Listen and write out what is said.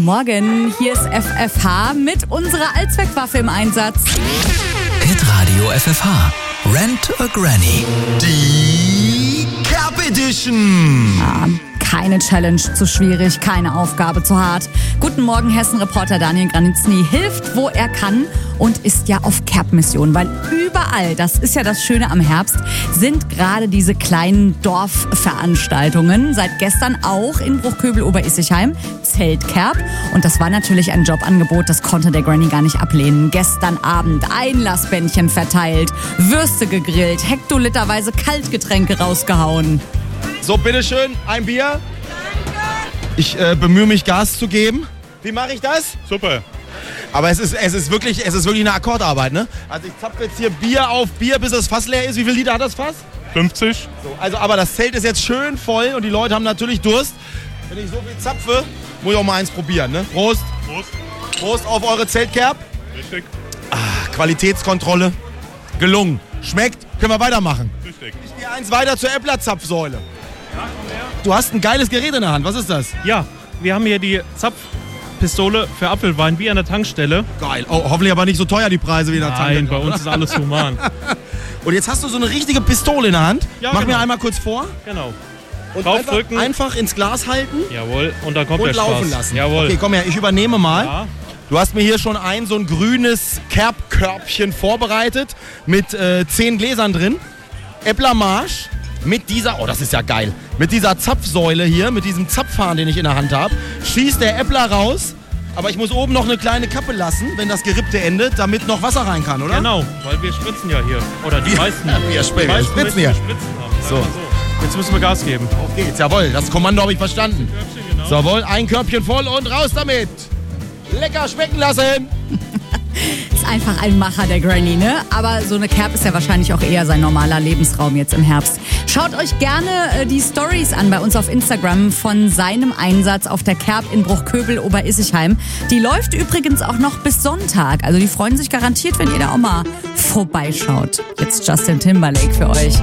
Morgen, hier ist FFH mit unserer Allzweckwaffe im Einsatz. Hitradio FFH. Rent a Granny. Die Cap Edition. Keine Challenge zu schwierig, keine Aufgabe zu hart. Guten Morgen, Hessen-Reporter Daniel Granitzny hilft, wo er kann und ist ja auf Cap-Mission, weil überall, das ist ja das Schöne am Herbst, sind gerade diese kleinen Dorfveranstaltungen. Seit gestern auch in Bruchköbel-Oberissigheim, Zeltcap. Und das war natürlich ein Jobangebot, das konnte der Granny gar nicht ablehnen. Gestern Abend Einlassbändchen verteilt, Würste gegrillt, hektoliterweise Kaltgetränke rausgehauen. So, bitteschön, ein Bier. Ich bemühe mich, Gas zu geben. Wie mache ich das? Super. Aber es ist wirklich eine Akkordarbeit, ne? Also ich zapfe jetzt hier Bier auf Bier, bis das Fass leer ist. Wie viel Liter hat das Fass? 50. So, also, aber das Zelt ist jetzt schön voll und die Leute haben natürlich Durst. Wenn ich so viel zapfe, muss ich auch mal eins probieren, ne? Prost. Prost. Prost auf eure Zeltcap. Richtig. Qualitätskontrolle. Gelungen. Schmeckt. Können wir weitermachen. Richtig. Ich gehe eins weiter zur Äppler-Zapfsäule. Du hast ein geiles Gerät in der Hand. Was ist das? Ja, wir haben hier die Zapfpistole für Apfelwein wie an der Tankstelle. Geil. Oh, hoffentlich aber nicht so teuer die Preise wie in der Nein, Tankstelle. bei uns ist alles human. Und jetzt hast du so eine richtige Pistole in der Hand. Ja, Mach genau. mir einmal kurz vor. Genau. Und Draufdrücken. einfach ins Glas halten Jawohl, und dann kommt und der Spaß. laufen lassen. Jawohl. Okay, komm her, ich übernehme mal. Ja. Du hast mir hier schon so ein grünes Kerbkörbchen vorbereitet mit 10 Gläsern drin. Äppler Marsch mit dieser, oh das ist ja geil, mit dieser Zapfsäule hier, mit diesem Zapfhahn, den ich in der Hand habe, schießt der Äppler raus, aber ich muss oben noch eine kleine Kappe lassen, wenn das Gerippte endet, damit noch Wasser rein kann, oder? Genau, weil wir spritzen ja hier. Oder die meisten. Wir spritzen meisten hier. müssen spritzen haben. So. Sagen wir so. Jetzt müssen wir Gas geben. Auf geht's, jawohl, das Kommando habe ich verstanden. Körbchen, genau. Jawohl, ein Körbchen voll und raus damit. Lecker schmecken lassen. Ist einfach ein Macher, der Granny, ne? Aber so eine Cap ist ja wahrscheinlich auch eher sein normaler Lebensraum jetzt im Herbst. Schaut euch gerne die Stories an bei uns auf Instagram von seinem Einsatz auf der Cap in Bruchköbel-Oberissigheim. Die läuft übrigens auch noch bis Sonntag. Also die freuen sich garantiert, wenn ihr da auch mal vorbeischaut. Jetzt Justin Timberlake für euch.